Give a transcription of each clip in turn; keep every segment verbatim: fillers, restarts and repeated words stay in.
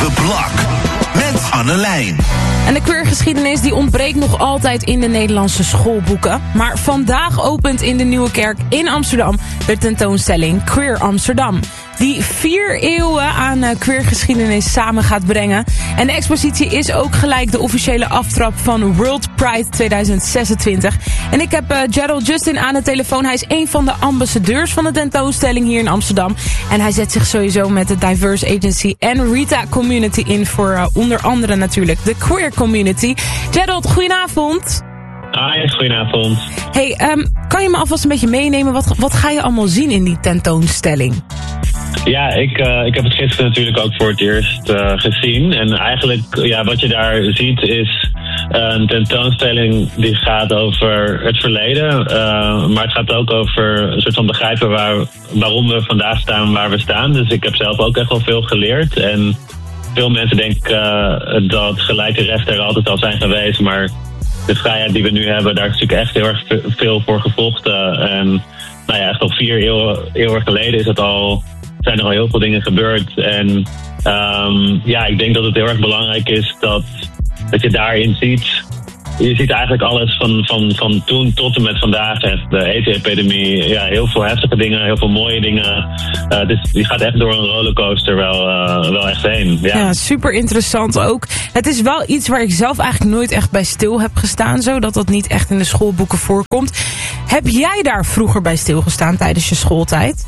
The Block met Annelijn. En de queergeschiedenis die ontbreekt nog altijd in de Nederlandse schoolboeken. Maar vandaag opent in de Nieuwe Kerk in Amsterdam de tentoonstelling Queer Amsterdam. Die vier eeuwen aan uh, queergeschiedenis samen gaat brengen. En de expositie is ook gelijk de officiële aftrap van World Pride tweeduizend zesentwintig. En ik heb uh, Gerald Justin aan de telefoon. Hij is een van de ambassadeurs van de tentoonstelling hier in Amsterdam. En hij zet zich sowieso met de Diverse Agency en Rita Community in voor uh, onder andere natuurlijk de queer community. Gerald, goedenavond. Hi, goedenavond. Hey, um, kan je me alvast een beetje meenemen? Wat, wat ga je allemaal zien in die tentoonstelling? Ja, ik, uh, ik heb het gisteren natuurlijk ook voor het eerst uh, gezien. En eigenlijk, ja, wat je daar ziet is uh, een tentoonstelling die gaat over het verleden. Uh, maar het gaat ook over een soort van begrijpen waar, waarom we vandaag staan waar we staan. Dus ik heb zelf ook echt wel veel geleerd. En veel mensen denken uh, dat gelijke rechten er altijd al zijn geweest. Maar de vrijheid die we nu hebben, daar is natuurlijk echt heel erg veel voor gevochten. En nou ja, echt al vier eeuwen, eeuwen geleden is het al... zijn er al heel veel dingen gebeurd. En um, ja, ik denk dat het heel erg belangrijk is dat, dat je daarin ziet... Je ziet eigenlijk alles van, van, van toen tot en met vandaag. Echt de aids-epidemie, ja, heel veel heftige dingen, heel veel mooie dingen. Uh, dus je gaat echt door een rollercoaster wel, uh, wel echt heen. Ja. ja, super interessant ook. Het is wel iets waar ik zelf eigenlijk nooit echt bij stil heb gestaan. Zodat dat niet echt in de schoolboeken voorkomt. Heb jij daar vroeger bij stilgestaan tijdens je schooltijd?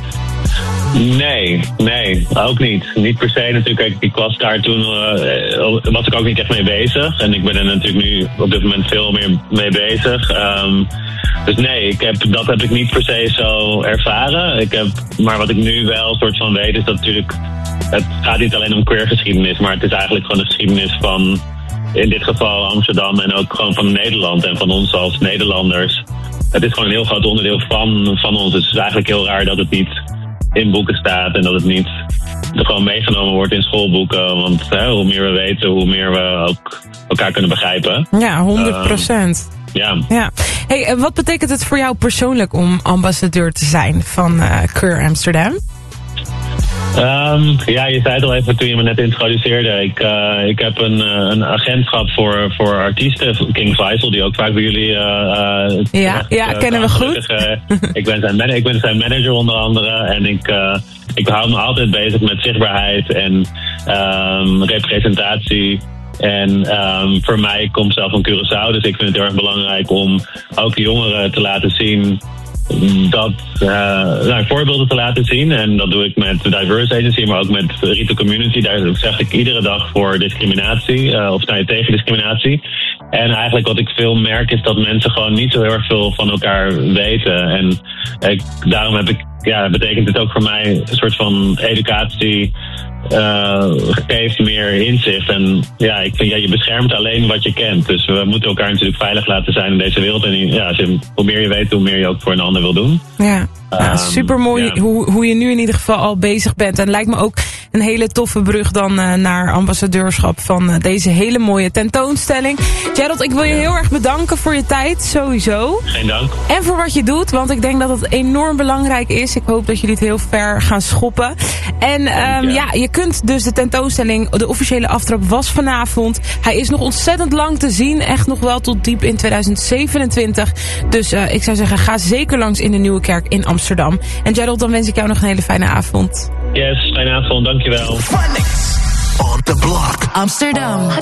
Nee, nee, ook niet. Niet per se natuurlijk. Ik was daar toen, uh, was ik ook niet echt mee bezig. En ik ben er natuurlijk nu op dit moment veel meer mee bezig. Um, dus nee, ik heb, dat heb ik niet per se zo ervaren. Ik heb, maar wat ik nu wel soort van weet is dat natuurlijk... Het gaat niet alleen om queergeschiedenis, maar het is eigenlijk gewoon de geschiedenis van... in dit geval Amsterdam en ook gewoon van Nederland en van ons als Nederlanders. Het is gewoon een heel groot onderdeel van, van ons. Dus het is eigenlijk heel raar dat het niet... in boeken staat en dat het niet er gewoon meegenomen wordt in schoolboeken. Want hè, hoe meer we weten, hoe meer we ook elkaar kunnen begrijpen. Ja, honderd procent. Uh, ja. ja. Hey, wat betekent het voor jou persoonlijk om ambassadeur te zijn van uh, Queer Amsterdam? Um, ja, je zei het al even toen je me net introduceerde. Ik, uh, ik heb een, uh, een agentschap voor, voor artiesten, King Faisal, die ook vaak bij jullie... Uh, uh, ja, echt, ja uh, kennen we goed. Uh, ik, ben zijn man- ik ben zijn manager onder andere en ik, uh, ik hou me altijd bezig met zichtbaarheid en um, representatie. En um, voor mij, ik kom zelf van Curaçao, dus ik vind het heel erg belangrijk om ook jongeren te laten zien... dat uh, nou, voorbeelden te laten zien. En dat doe ik met de Diverse Agency, maar ook met Rita Community. Daar zeg ik iedere dag voor discriminatie, uh, of sta je tegen discriminatie. En eigenlijk wat ik veel merk is dat mensen gewoon niet zo heel erg veel van elkaar weten. En ik, daarom heb ik, ja, betekent het ook voor mij een soort van educatie... Uh, geeft meer inzicht. En ja, ik vind, ja, je beschermt alleen wat je kent. Dus we moeten elkaar natuurlijk veilig laten zijn in deze wereld. En ja, als je, hoe meer je weet, hoe meer je ook voor een ander wil doen. Ja, ja um, super mooi ja. hoe, hoe je nu in ieder geval al bezig bent. En het lijkt me ook een hele toffe brug dan uh, naar ambassadeurschap van uh, deze hele mooie tentoonstelling. Gerald, ik wil je ja. heel erg bedanken voor je tijd, sowieso. Geen dank. En voor wat je doet, want ik denk dat het enorm belangrijk is. Ik hoop dat jullie het heel ver gaan schoppen. En um, ja. ja, je kunt dus de tentoonstelling, de officiële aftrap was vanavond. Hij is nog ontzettend lang te zien. Echt nog wel tot diep in tweeduizend zevenentwintig. Dus uh, ik zou zeggen, ga zeker langs in de Nieuwe Kerk in Amsterdam. En Gerald, dan wens ik jou nog een hele fijne avond. Yes, fijne avond, dankjewel. Phonics on the Block. Amsterdam.